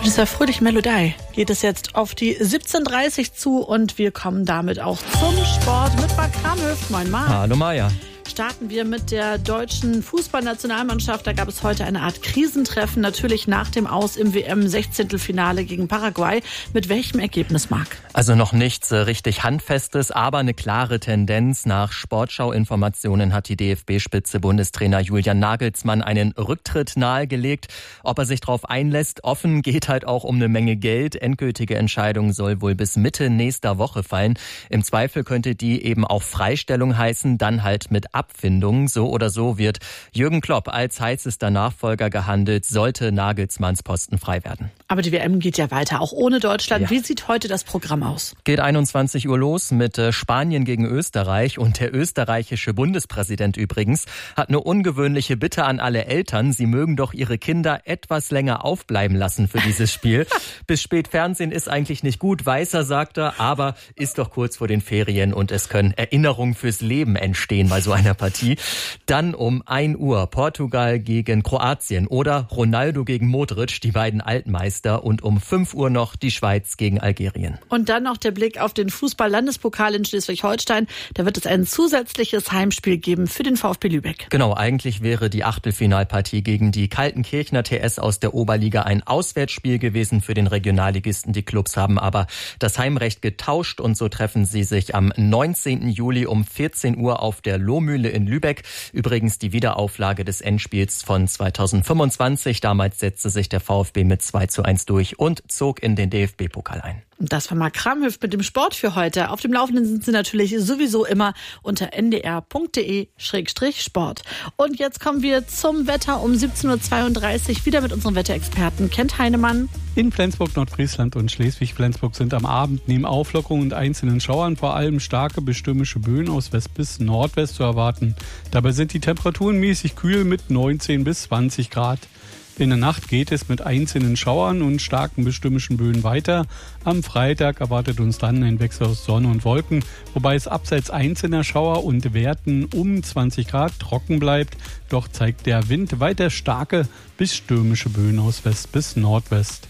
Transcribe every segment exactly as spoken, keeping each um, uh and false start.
Mit dieser fröhlichen Melodie geht es jetzt auf die siebzehn Uhr dreißig zu und wir kommen damit auch zum Sport mit Marc Kramhöft. Moin Marc. Hallo Maja. Starten wir mit der deutschen Fußballnationalmannschaft. Da gab es heute eine Art Krisentreffen, natürlich nach dem Aus im W M-Sechzehntelfinale gegen Paraguay. Mit welchem Ergebnis, Marc? Also noch nichts richtig Handfestes, aber eine klare Tendenz. Nach Sportschau-Informationen hat die D F B-Spitze Bundestrainer Julian Nagelsmann einen Rücktritt nahegelegt. Ob er sich darauf einlässt, offen, geht halt auch um eine Menge Geld. Endgültige Entscheidung soll wohl bis Mitte nächster Woche fallen. Im Zweifel könnte die eben auch Freistellung heißen, dann halt mit Abfindung. So oder so wird Jürgen Klopp als heißester Nachfolger gehandelt, sollte Nagelsmanns Posten frei werden. Aber die W M geht ja weiter, auch ohne Deutschland. Ja. Wie sieht heute das Programm aus? Geht einundzwanzig Uhr los mit Spanien gegen Österreich. Und der österreichische Bundespräsident übrigens hat eine ungewöhnliche Bitte an alle Eltern. Sie mögen doch ihre Kinder etwas länger aufbleiben lassen für dieses Spiel. Bis spät Fernsehen ist eigentlich nicht gut, weiß er, sagt er, aber ist doch kurz vor den Ferien und es können Erinnerungen fürs Leben entstehen bei so einer Partie. Dann um ein Uhr Portugal gegen Kroatien oder Ronaldo gegen Modric, die beiden Altmeister. Und um fünf Uhr noch die Schweiz gegen Algerien. Und dann noch der Blick auf den Fußball-Landespokal in Schleswig-Holstein. Da wird es ein zusätzliches Heimspiel geben für den VfB Lübeck. Genau, eigentlich wäre die Achtelfinalpartie gegen die Kaltenkirchner T S aus der Oberliga ein Auswärtsspiel gewesen für den Regionalligisten. Die Clubs haben aber das Heimrecht getauscht und so treffen sie sich am neunzehnten Juli um vierzehn Uhr auf der Lohmühle in Lübeck. Übrigens die Wiederauflage des Endspiels von zweitausendfünfundzwanzig. Damals setzte sich der VfB mit zwei zu eins durch und zog in den D F B-Pokal ein. Und das war Marc Kramhöft mit dem Sport für heute. Auf dem Laufenden sind Sie natürlich sowieso immer unter n d r punkt d e Schrägstrich Sport. Und jetzt kommen wir zum Wetter um siebzehn Uhr zweiunddreißig. Wieder mit unserem Wetterexperten Kent Heinemann. In Flensburg, Nordfriesland und Schleswig-Flensburg sind am Abend neben Auflockerungen und einzelnen Schauern vor allem starke bis stürmische Böen aus West bis Nordwest zu erwarten. Dabei sind die Temperaturen mäßig kühl mit neunzehn bis zwanzig Grad. In der Nacht geht es mit einzelnen Schauern und starken bis stürmischen Böen weiter. Am Freitag erwartet uns dann ein Wechsel aus Sonne und Wolken, wobei es abseits einzelner Schauer und Werten um zwanzig Grad trocken bleibt. Doch zeigt der Wind weiter starke bis stürmische Böen aus West bis Nordwest.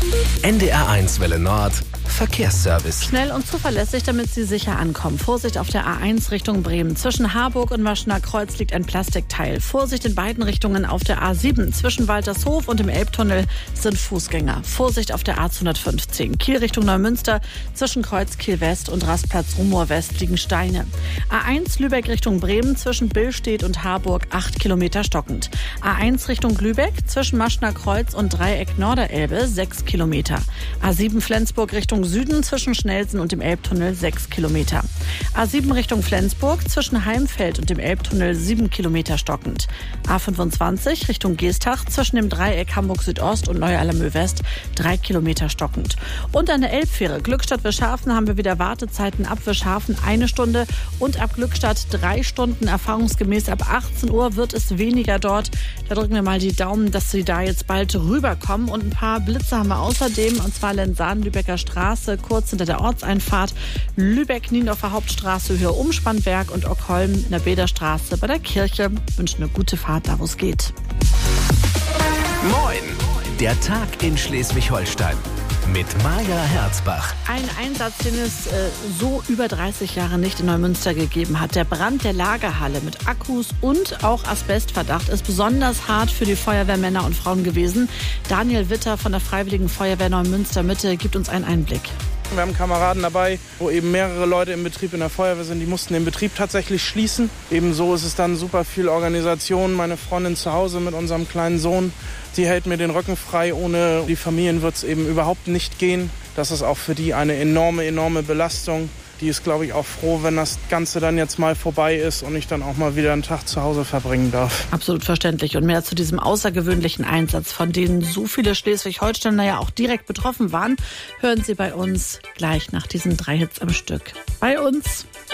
N D R eins Welle Nord Verkehrsservice. Schnell und zuverlässig, damit Sie sicher ankommen. Vorsicht auf der A eins Richtung Bremen. Zwischen Harburg und Maschener Kreuz liegt ein Plastikteil. Vorsicht in beiden Richtungen auf der A sieben. Zwischen Waltershof und dem Elbtunnel sind Fußgänger. Vorsicht auf der A zweihundertfünfzehn. Kiel Richtung Neumünster. Zwischen Kreuz Kiel West und Rastplatz Rumor West liegen Steine. A eins Lübeck Richtung Bremen. Zwischen Billstedt und Harburg acht Kilometer stockend. A eins Richtung Lübeck. Zwischen Maschener Kreuz und Dreieck Norderelbe sechs Kilometer. A sieben Flensburg Richtung Süden zwischen Schnelsen und dem Elbtunnel sechs Kilometer. A sieben Richtung Flensburg zwischen Heimfeld und dem Elbtunnel sieben Kilometer stockend. A fünfundzwanzig Richtung Geestach zwischen dem Dreieck Hamburg Südost und Neu-Alamö West drei Kilometer stockend. Und an der Elbfähre Glückstadt-Wischhafen haben wir wieder Wartezeiten ab Wischhafen eine Stunde und ab Glückstadt drei Stunden. Erfahrungsgemäß ab achtzehn Uhr wird es weniger dort. Da drücken wir mal die Daumen, dass Sie da jetzt bald rüberkommen. Und ein paar Blitze haben wir außerdem, und zwar Lensahn, Lübecker Straße, kurz hinter der Ortseinfahrt, Lübeck-Niendorfer Hauptstraße, Höhe Umspannwerk und Ockholm in der Bäderstraße bei der Kirche. Ich wünsche eine gute Fahrt, da wo es geht. Moin, der Tag in Schleswig-Holstein mit Maja Herzbach. Ein Einsatz, den es äh, so über dreißig Jahre nicht in Neumünster gegeben hat. Der Brand der Lagerhalle mit Akkus und auch Asbestverdacht ist besonders hart für die Feuerwehrmänner und Frauen gewesen. Daniel Witter von der Freiwilligen Feuerwehr Neumünster Mitte gibt uns einen Einblick. Wir haben Kameraden dabei, wo eben mehrere Leute im Betrieb in der Feuerwehr sind. Die mussten den Betrieb tatsächlich schließen. Ebenso ist es dann super viel Organisation. Meine Freundin zu Hause mit unserem kleinen Sohn, die hält mir den Rücken frei. Ohne die Familien wird es eben überhaupt nicht gehen. Das ist auch für die eine enorme, enorme Belastung. Die ist, glaube ich, auch froh, wenn das Ganze dann jetzt mal vorbei ist und ich dann auch mal wieder einen Tag zu Hause verbringen darf. Absolut verständlich. Und mehr zu diesem außergewöhnlichen Einsatz, von denen so viele Schleswig-Holsteiner ja auch direkt betroffen waren, hören Sie bei uns gleich nach diesen drei Hits am Stück. Bei uns.